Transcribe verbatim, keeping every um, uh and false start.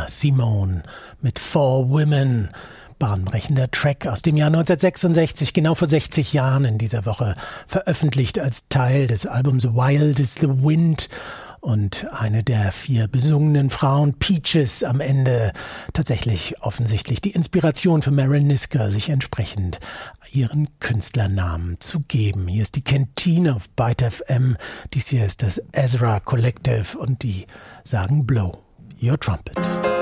Nina Simone mit Four Women. Bahnbrechender Track aus dem Jahr neunzehnhundertsechsundsechzig, genau vor sechzig Jahren in dieser Woche, veröffentlicht als Teil des Albums Wild is the Wind. Und eine der vier besungenen Frauen, Peaches, am Ende tatsächlich offensichtlich die Inspiration für Meryl Nisker, sich entsprechend ihren Künstlernamen zu geben. Hier ist die Kantine auf Byte F M, dies hier ist das Ezra Collective und die sagen Blow Your Trumpet.